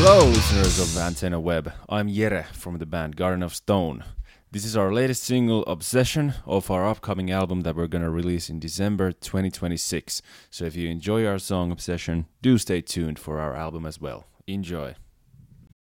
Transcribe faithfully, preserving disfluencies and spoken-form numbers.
Hello, listeners of Antenna Web. I'm Jere from the band Garden of Stone. This is our latest single, Obsession, of our upcoming album that we're going to release in December twenty twenty-six. So if you enjoy our song Obsession, do stay tuned for our album as well. Enjoy.